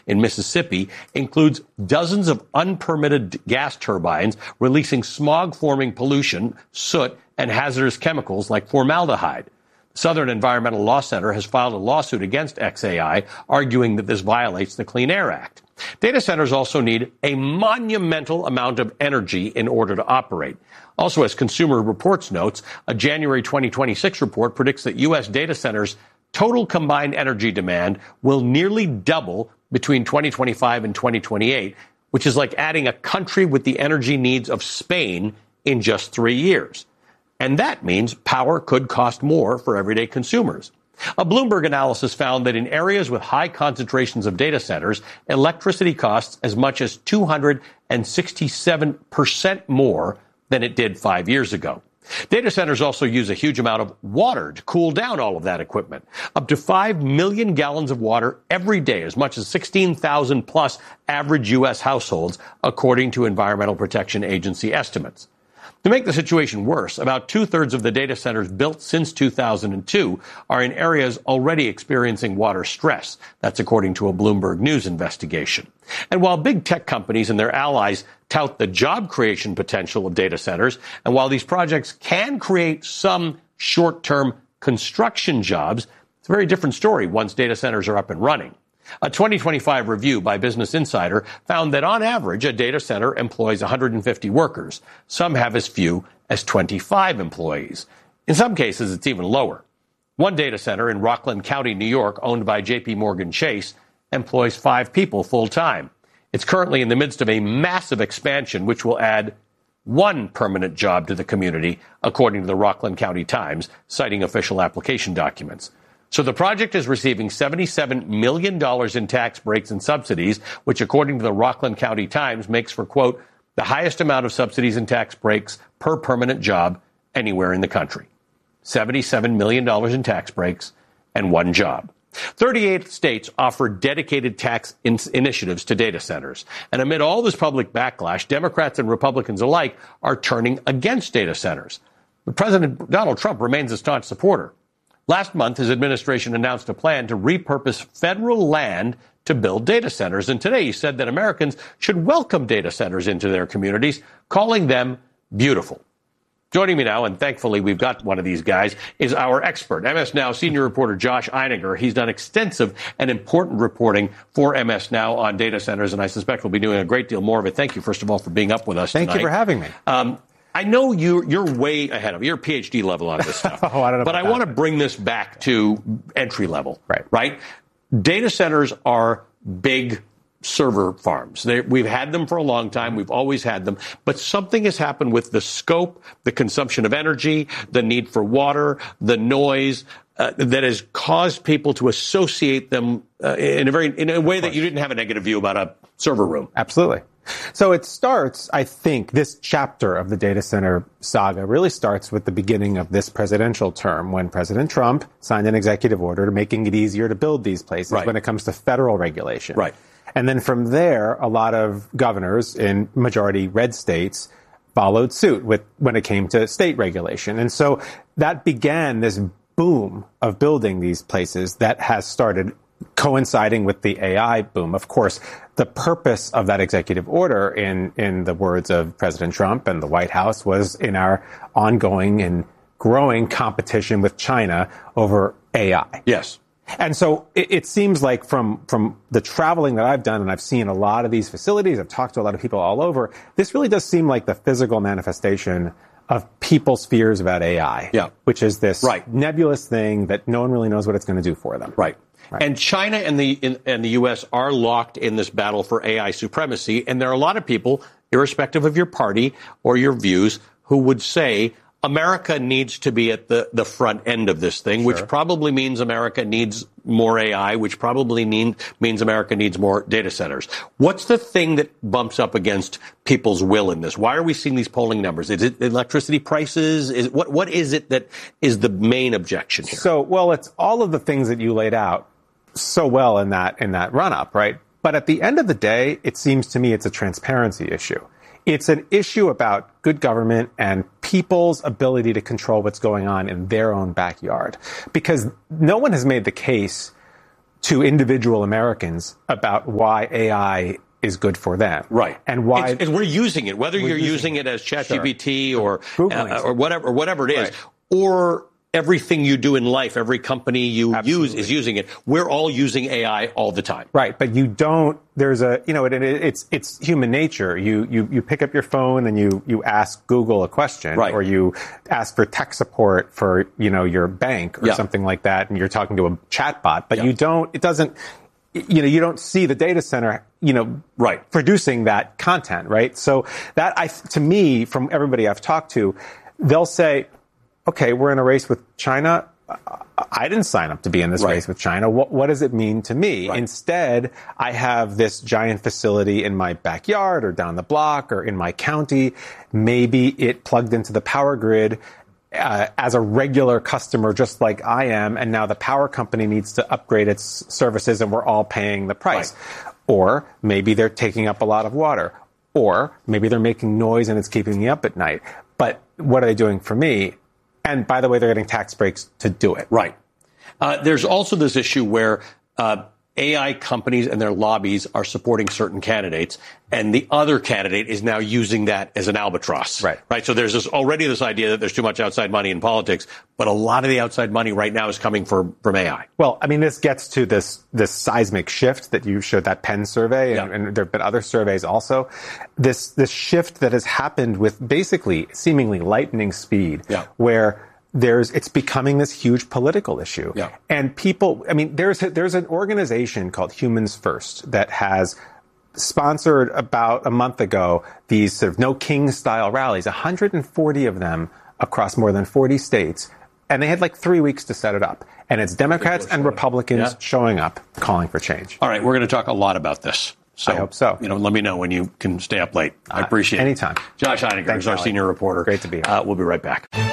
in Mississippi includes dozens of unpermitted gas turbines releasing smog-forming pollution, soot, and hazardous chemicals like formaldehyde. The Southern Environmental Law Center has filed a lawsuit against XAI, arguing that this violates the Clean Air Act. Data centers also need a monumental amount of energy in order to operate. Also, as Consumer Reports notes, a January 2026 report predicts that U.S. data centers' total combined energy demand will nearly double between 2025 and 2028, which is like adding a country with the energy needs of Spain in just 3 years. And that means power could cost more for everyday consumers. A Bloomberg analysis found that in areas with high concentrations of data centers, electricity costs as much as 267% more than it did 5 years ago. Data centers also use a huge amount of water to cool down all of that equipment. Up to 5 million gallons of water every day, as much as 16,000 plus average U.S. households, according to Environmental Protection Agency estimates. To make the situation worse, about two-thirds of the data centers built since 2002 are in areas already experiencing water stress. That's according to a Bloomberg News investigation. And while big tech companies and their allies tout the job creation potential of data centers, and while these projects can create some short-term construction jobs, it's a very different story once data centers are up and running. A 2025 review by Business Insider found that on average, a data center employs 150 workers. Some have as few as 25 employees. In some cases, it's even lower. One data center in Rockland County, New York, owned by J.P. Morgan Chase, employs 5 people full-time. It's currently in the midst of a massive expansion, which will add 1 permanent job to the community, according to the Rockland County Times, citing official application documents. So the project is receiving $77 million in tax breaks and subsidies, which, according to the Rockland County Times, makes for, quote, the highest amount of subsidies and tax breaks per permanent job anywhere in the country. $77 million in tax breaks and 1 job. 38 states offer dedicated tax initiatives to data centers. And amid all this public backlash, Democrats and Republicans alike are turning against data centers. But President Donald Trump remains a staunch supporter. Last month, his administration announced a plan to repurpose federal land to build data centers. And today he said that Americans should welcome data centers into their communities, calling them beautiful. Joining me now, and thankfully we've got one of these guys, is our expert, MS Now senior reporter Josh Einiger. He's done extensive and important reporting for MS Now on data centers, and I suspect we'll be doing a great deal more of it. Thank you, first of all, for being up with us tonight. Thank you for having me. I know you're way ahead of me. You're PhD level on this stuff. I don't know but I want to bring this back to entry level. Right? Data centers are big server farms. We've had them for a long time. We've always had them. But something has happened with the scope, the consumption of energy, the need for water, the noise, that has caused people to associate them in a way that you didn't have a negative view about a server room. Absolutely. So it starts, I think, this chapter of the data center saga really starts with the beginning of this presidential term when President Trump signed an executive order making it easier to build these places when it comes to federal regulation. Right. And then from there, a lot of governors in majority red states followed suit when it came to state regulation. And so that began this boom of building these places that has started coinciding with the AI boom. Of course, the purpose of that executive order, in the words of President Trump and the White House, was in our ongoing and growing competition with China over AI. Yes. And so it seems like from the traveling that I've done, and I've seen a lot of these facilities, I've talked to a lot of people all over, this really does seem like the physical manifestation of people's fears about AI, which is this nebulous thing that no one really knows what it's going to do for them. Right. And China and the U.S. are locked in this battle for AI supremacy. And there are a lot of people, irrespective of your party or your views, who would say America needs to be at the front end of this thing, which probably means America needs more AI, which probably means America needs more data centers. What's the thing that bumps up against people's will in this? Why are we seeing these polling numbers? Is it electricity prices? What is it that is the main objection here? So, well, it's all of the things that you laid out so well in that run-up, right? But at the end of the day, it seems to me it's a transparency issue. It's an issue about good government and people's ability to control what's going on in their own backyard. Because no one has made the case to individual Americans about why AI is good for them. Right. And why and we're using it, whether you're using it as ChatGPT or whatever it is, or everything you do in life, every company you use is using it. We're all using AI all the time. Right. But you don't, there's a, it's human nature. You pick up your phone and you ask Google a question, or you ask for tech support for, your bank or something like that. And you're talking to a chatbot, but you don't see the data center, producing that content, right? So that to me, from everybody I've talked to, they'll say, okay, we're in a race with China. I didn't sign up to be in this race with China. What does it mean to me? Right. Instead, I have this giant facility in my backyard or down the block or in my county. Maybe it plugged into the power grid as a regular customer, just like I am, and now the power company needs to upgrade its services and we're all paying the price. Right. Or maybe they're taking up a lot of water. Or maybe they're making noise and it's keeping me up at night. But what are they doing for me? And by the way, they're getting tax breaks to do it. Right. There's also this issue where AI companies and their lobbies are supporting certain candidates, and the other candidate is now using that as an albatross. Right. Right. So there's already this idea that there's too much outside money in politics, but a lot of the outside money right now is coming from AI. Well, I mean, this gets to this seismic shift that you showed, that Penn survey, and there have been other surveys also. This shift that has happened with basically seemingly lightning speed, where it's becoming this huge political issue. Yeah. And people, I mean, there's an organization called Humans First that has sponsored about a month ago these sort of No King style rallies, 140 of them across more than 40 states. And they had like 3 weeks to set it up. And it's Democrats and Republicans showing up, calling for change. All right. We're going to talk a lot about this. So, I hope so. Let me know when you can stay up late. I appreciate it. Anytime. Josh Heinegger is our senior reporter. Great to be here. We'll be right back.